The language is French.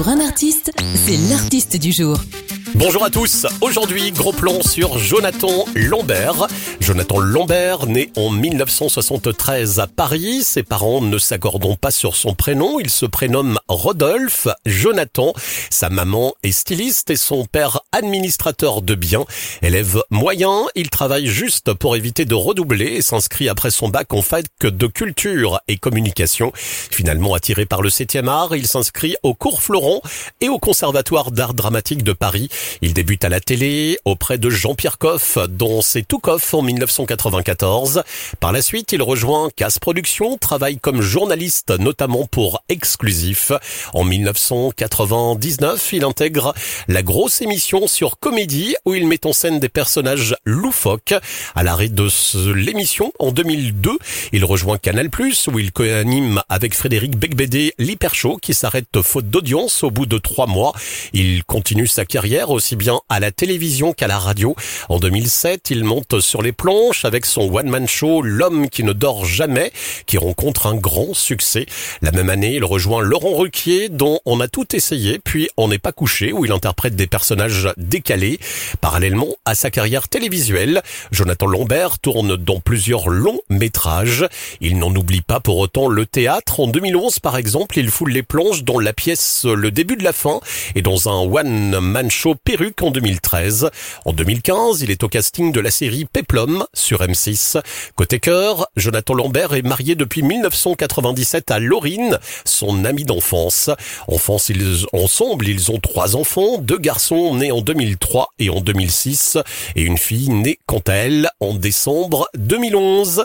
Un artiste, c'est l'artiste du jour. Bonjour à tous, aujourd'hui gros plan sur Jonathan Lambert. Jonathan Lambert, né en 1973 à Paris, ses parents ne s'accordant pas sur son prénom, il se prénomme Rodolphe Jonathan. Sa maman est styliste et son père administrateur de biens. Élève moyen, il travaille juste pour éviter de redoubler et s'inscrit après son bac en fac de culture et communication. Finalement attiré par le 7e art, il s'inscrit au cours Florent et au Conservatoire d'art dramatique de Paris. Il débute à la télé auprès de Jean-Pierre Coff, dont c'est tout Coff en 1994. Par la suite, il rejoint Casse Productions, travaille comme journaliste notamment pour Exclusif. En 1999, il intègre la grosse émission sur Comédie où il met en scène des personnages loufoques. À l'arrêt de l'émission, en 2002, il rejoint Canal+, où il co-anime avec Frédéric Becbédé l'Hyper Show qui s'arrête faute d'audience au bout de 3 mois. Il continue sa carrière aussi bien à la télévision qu'à la radio. En 2007, il monte sur les planches avec son one-man show L'homme qui ne dort jamais, qui rencontre un grand succès. La même année, il rejoint Laurent Ruquier, dont on a tout essayé, puis On n'est pas couché, où il interprète des personnages décalés. Parallèlement à sa carrière télévisuelle, Jonathan Lambert tourne dans plusieurs longs métrages. Il n'en oublie pas pour autant le théâtre. En 2011, par exemple, il foule les planches dans la pièce Le début de la fin et dans un one-man show Perruque en 2013. En 2015, il est au casting de la série Péplum sur M6. Côté cœur, Jonathan Lambert est marié depuis 1997 à Laurine, son amie d'enfance. Ensemble, ils ont 3 enfants, 2 garçons nés en 2003 et en 2006 et une fille née quant à elle en décembre 2011.